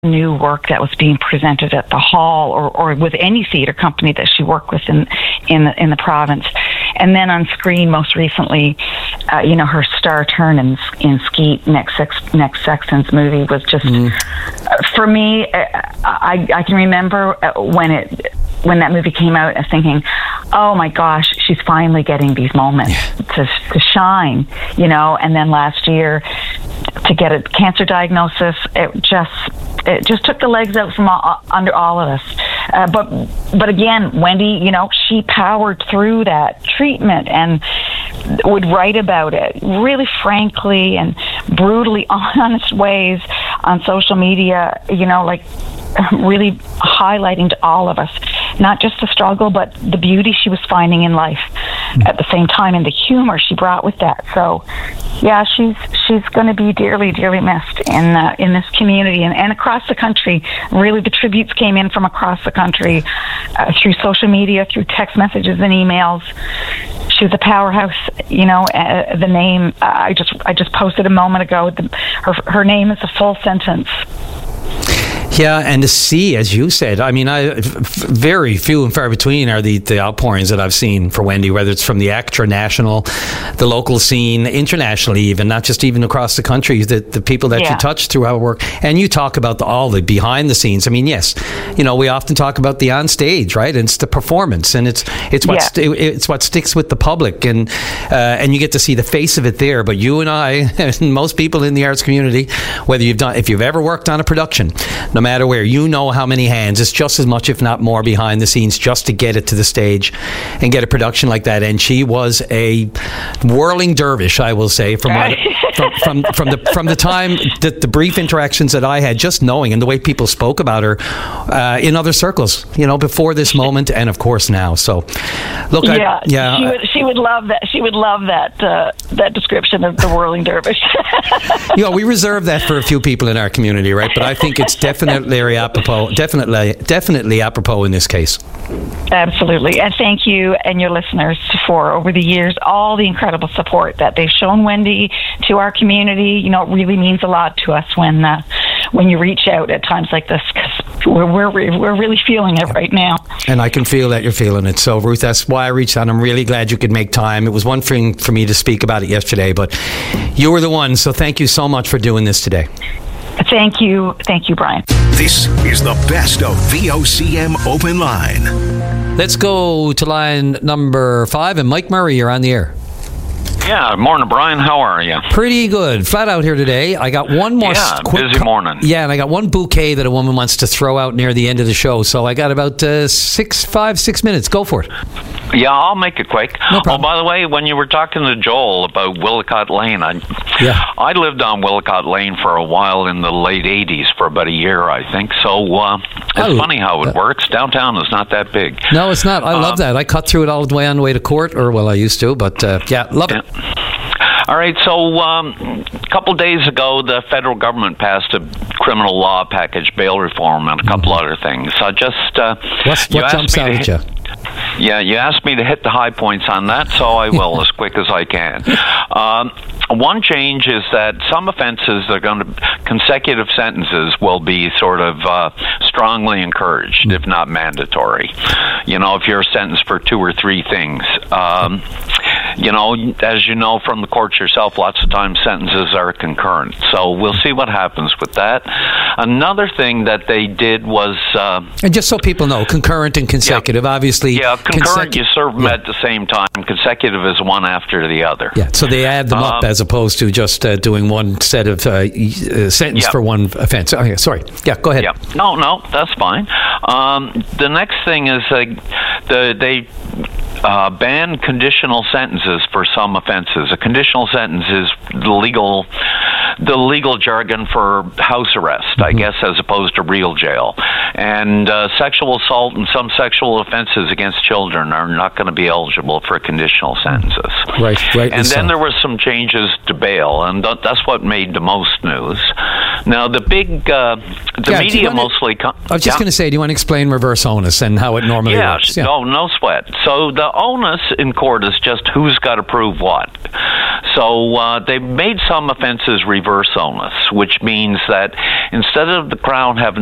new work that was being presented at the Hall or with any theater company that she worked with in the province. And then on screen, most recently, her star turn in Skeet, Next Sexton's movie was just, for me, I can remember when that movie came out and thinking, oh my gosh, she's finally getting these moments to shine, and then last year to get a cancer diagnosis, it just took the legs out from under all of us. But again, Wendy, she powered through that treatment and would write about it really frankly and brutally honest ways on social media, really highlighting to all of us not just the struggle but the beauty she was finding in life at the same time, and the humor she brought with that. So yeah, she's going to be dearly missed in this community and across the country. Really, the tributes came in from across the country through social media, through text messages and emails. She was a powerhouse. The name I just posted a moment ago. Her name is a full sentence. Yeah, and to see, as you said, very few and far between are the outpourings that I've seen for Wendy, whether it's from the extra national, the local scene, internationally even, not just even across the country, the people that you touch through our work. And you talk about all the behind the scenes. Yes, we often talk about the on stage, right? And it's the performance, and it's what sticks with the public, and you get to see the face of it there. But you and I, and most people in the arts community, if you've ever worked on a production, no matter where, how many hands, it's just as much, if not more, behind the scenes just to get it to the stage and get a production like that. And she was a whirling dervish, I will say, from the time that the brief interactions that I had, just knowing, and the way people spoke about her in other circles, before this moment, and of course now. So, look, she would love that. She would love that description of the whirling dervish. We reserve that for a few people in our community, right? But I think it's definitely apropos. Definitely apropos in this case. Absolutely, and thank you and your listeners for, over the years, all the incredible support that they've shown Wendy to our community. It really means a lot to us when you reach out at times like this, because we're really feeling it right now. And I can feel that you're feeling it. So, Ruth, that's why I reached out. I'm really glad you could make time. It was one thing for me to speak about it yesterday, but you were the one. So thank you so much for doing this today. Thank you, Brian. This is the best of VOCM Open Line. Let's go to line number 5, and Mike Murray, you're on the air. Yeah, morning, Brian. How are you? Pretty good. Flat out here today. I got one more busy morning. Yeah, and I got one bouquet that a woman wants to throw out near the end of the show. So I got about 6 minutes. Go for it. Yeah, I'll make it quick. No problem. Oh, by the way, when you were talking to Joel about Willicott Lane, I lived on Willicott Lane for a while in the late 80s, for about a year, I think. So it's funny how it works. Downtown is not that big. No, it's not. I love that. I cut through it all the way on the way to court, I used to, but love it. All right, so a couple days ago, the federal government passed a criminal law package, bail reform, and a couple other things. I just what jumps out at you? Yeah, you asked me to hit the high points on that, so I will as quick as I can. One change is that some offenses that are going to consecutive sentences will be sort of strongly encouraged, if not mandatory. If you're sentenced for 2 or 3 things. As you know from the courts yourself, lots of times sentences are concurrent. So we'll see what happens with that. Another thing that they did was... and just so people know, concurrent and consecutive, obviously... Yeah, concurrent, you serve them at the same time. Consecutive is one after the other. Yeah, so they add them up as opposed to just doing one set of sentence for one offense. Oh, yeah, sorry. Yeah, go ahead. Yeah. No, that's fine. The next thing is they ban conditional sentences for some offenses. A conditional sentence is the legal jargon for house arrest, I guess, as opposed to real jail. And sexual assault and some sexual offenses against children are not going to be eligible for conditional sentences. Right. And then there were some changes to bail, and that's what made the most news. Now, the media mostly... I was just going to say, do you want to explain reverse onus and how it normally works? Yeah, no sweat. So the onus in court is just who's got to prove what. So they made some offenses reverse onus, which means that instead of the Crown having